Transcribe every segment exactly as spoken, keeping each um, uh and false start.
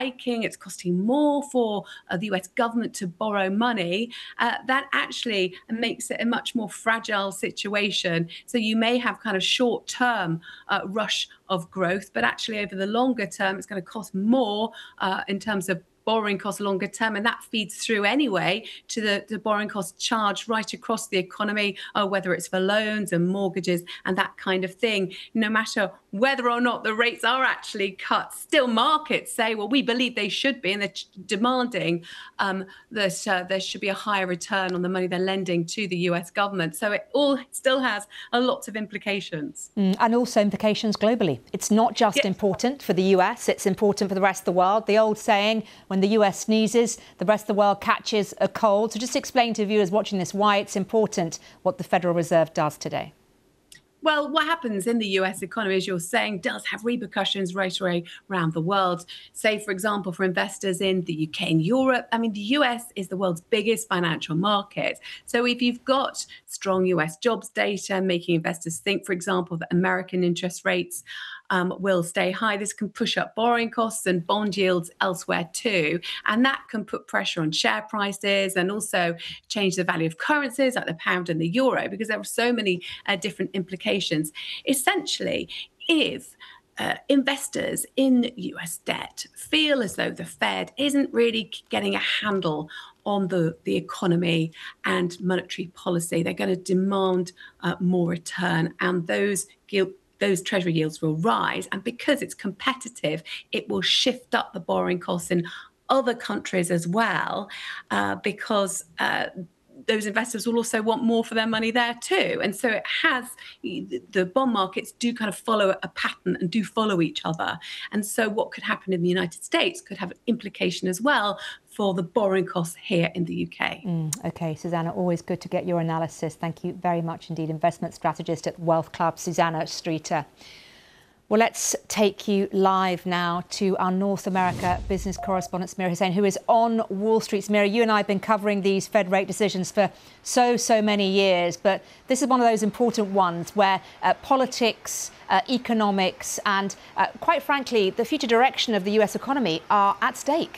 making, it's costing more for uh, the U S government to borrow money, uh, that actually makes it a much more fragile situation. So you may have kind of short-term uh, rush of growth, but actually over the longer term, it's going to cost more uh, in terms of borrowing costs longer term, and that feeds through anyway to the, the borrowing cost charge right across the economy, uh, whether it's for loans and mortgages and that kind of thing. No matter whether or not the rates are actually cut, still markets say, well, we believe they should be, and they're demanding um, that uh, there should be a higher return on the money they're lending to the U S government. So it all still has a lot of implications. Mm, and also implications globally. It's not just yes. important for the U S, it's important for the rest of the world. The old saying, when the U S sneezes, the rest of the world catches a cold. So just explain to viewers watching this why it's important what the Federal Reserve does today. Well, what happens in the U S economy, as you're saying, does have repercussions right away around the world. Say, for example, for investors in the U K and Europe, I mean, the U S is the world's biggest financial market. So if you've got strong U S jobs data making investors think, for example, that American interest rates Um, will stay high, this can push up borrowing costs and bond yields elsewhere too. And that can put pressure on share prices and also change the value of currencies like the pound and the euro, because there are so many uh, different implications. Essentially, if uh, investors in U S debt feel as though the Fed isn't really getting a handle on the, the economy and monetary policy, they're going to demand uh, more return, and those guilt those treasury yields will rise. And because it's competitive, it will shift up the borrowing costs in other countries as well, uh, because uh, those investors will also want more for their money there too. And so it has, the bond markets do kind of follow a pattern and do follow each other. And so what could happen in the United States could have an implication as well for the borrowing costs here in the U K. Mm, OK, Susanna, always good to get your analysis. Thank you very much indeed. Investment strategist at Wealth Club, Susanna Streeter. Well, let's take you live now to our North America business correspondent, Samira Hussain, who is on Wall Street. Samira, you and I have been covering these Fed rate decisions for so, so many years, but this is one of those important ones where uh, politics, uh, economics and, uh, quite frankly, the future direction of the U S economy are at stake.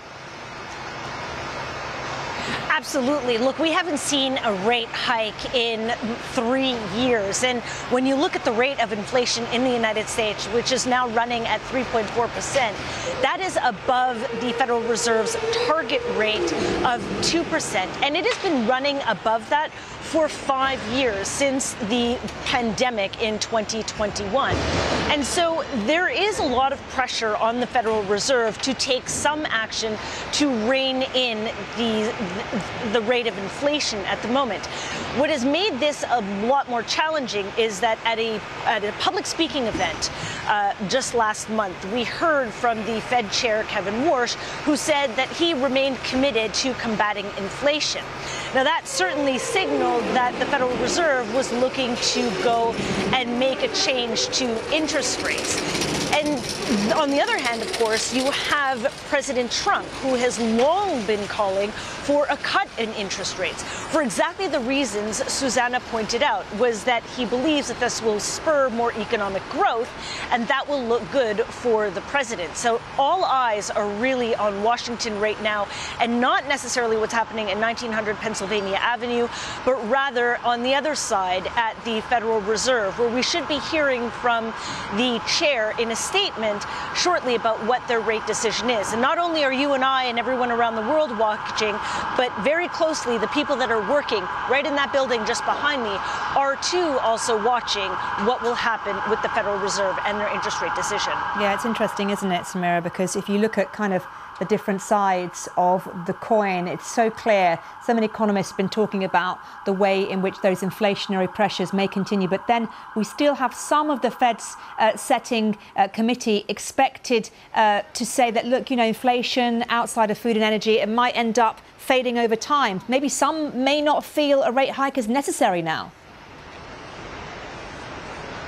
Absolutely. Look, we haven't seen a rate hike in three years. And when you look at the rate of inflation in the United States, which is now running at three point four percent, that is above the Federal Reserve's target rate of two percent. And it has been running above that for five years, since the pandemic in twenty twenty-one. And so there is a lot of pressure on the Federal Reserve to take some action to rein in the, the rate of inflation at the moment. What has made this a lot more challenging is that at a, at a public speaking event uh, just last month, we heard from the Fed chair, Kevin Warsh, who said that he remained committed to combating inflation. Now, that certainly signaled that the Federal Reserve was looking to go and make a change to interest rates. And on the other hand, of course, you have President Trump, who has long been calling for a cut in interest rates for exactly the reasons Susanna pointed out, was that he believes that this will spur more economic growth and that will look good for the president. So all eyes are really on Washington right now, and not necessarily what's happening in nineteen hundred Pennsylvania Avenue, but rather on the other side at the Federal Reserve, where we should be hearing from the chair in a statement shortly about what their rate decision is. And not only are you and I and everyone around the world watching, but very closely the people that are working right in that building just behind me are too also watching what will happen with the Federal Reserve and their interest rate decision. Yeah, it's interesting, isn't it, Samira? Because if you look at kind of the different sides of the coin, it's so clear. So many economists have been talking about the way in which those inflationary pressures may continue. But then we still have some of the Fed's uh, setting uh, committee expected uh, to say that, look, you know, inflation outside of food and energy, it might end up fading over time. Maybe some may not feel a rate hike is necessary now.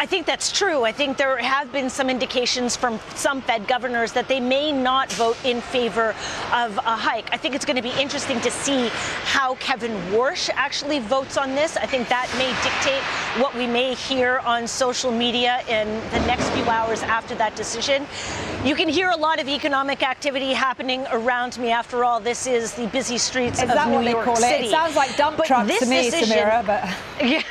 I think that's true. I think there have been some indications from some Fed governors that they may not vote in favor of a hike. I think it's going to be interesting to see how Kevin Warsh actually votes on this. I think that may dictate what we may hear on social media in the next few hours after that decision. You can hear a lot of economic activity happening around me. After all, this is the busy streets is of that New what York they call City. It? It sounds like dump but trucks to me, decision, Samira, but... Yeah.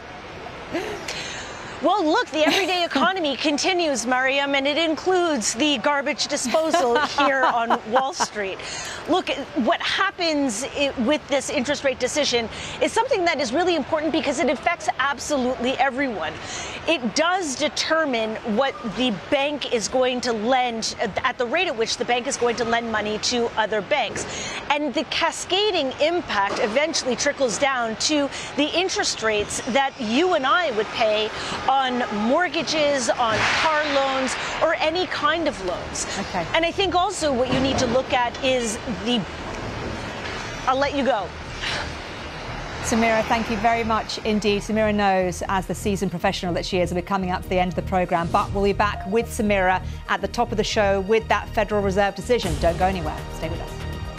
Well, look, the everyday economy continues, Mariam, and it includes the garbage disposal here on Wall Street. Look, what happens with this interest rate decision is something that is really important because it affects absolutely everyone. It does determine what the bank is going to lend, at the rate at which the bank is going to lend money to other banks. And the cascading impact eventually trickles down to the interest rates that you and I would pay on mortgages, on car loans, or any kind of loans. Okay. And I think also what you need to look at is the... I'll let you go. Samira, thank you very much indeed. Samira knows, as the seasoned professional that she is, we're coming up to the end of the programme, but we'll be back with Samira at the top of the show with that Federal Reserve decision. Don't go anywhere. Stay with us.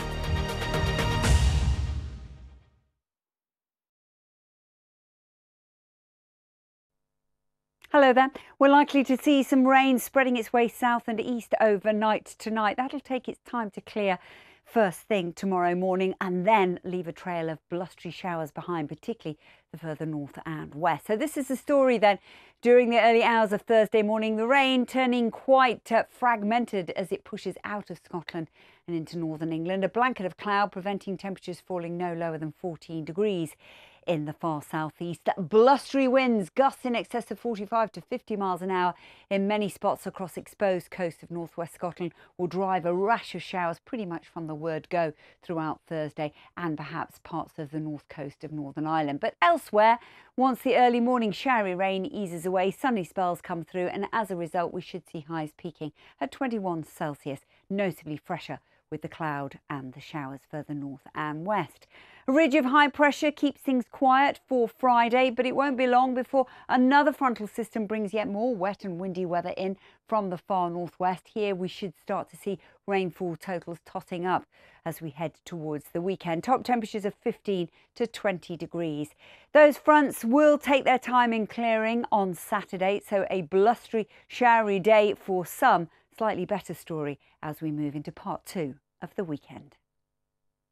Hello there. We're likely to see some rain spreading its way south and east overnight tonight. That'll take its time to clear first thing tomorrow morning and then leave a trail of blustery showers behind, particularly the further north and west. So this is the story then during the early hours of Thursday morning. The rain turning quite uh, fragmented as it pushes out of Scotland and into northern England. A blanket of cloud preventing temperatures falling no lower than fourteen degrees. In the far southeast, blustery winds, gusts in excess of forty-five to fifty miles an hour in many spots across exposed coast of northwest Scotland will drive a rash of showers pretty much from the word go throughout Thursday and perhaps parts of the north coast of Northern Ireland. But elsewhere, once the early morning showery rain eases away, sunny spells come through, and as a result we should see highs peaking at twenty-one Celsius, notably fresher with the cloud and the showers further north and west. A ridge of high pressure keeps things quiet for Friday, but it won't be long before another frontal system brings yet more wet and windy weather in from the far northwest. Here we should start to see rainfall totals totting up as we head towards the weekend. Top temperatures of fifteen to twenty degrees. Those fronts will take their time in clearing on Saturday, so a blustery, showery day for some. Slightly better story as we move into part two of the weekend.